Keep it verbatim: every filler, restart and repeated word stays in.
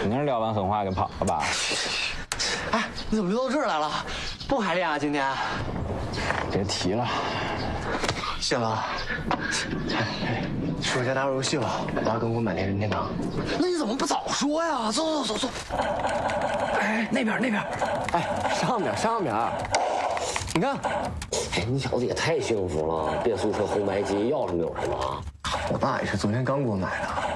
肯定是撂完狠话就跑了吧？ 哎，你怎么溜到这儿来了？不排练啊？今天？ 别提了。 谢了。暑假打会儿游戏吧，我爸跟我买那任天堂。那你怎么不早说呀？走走走走。哎，那边那边。哎，上面上面。你看。 哎，你小子也太幸福了，变速车、红白机，要什么有什么。 我爸也是昨天刚给我买的。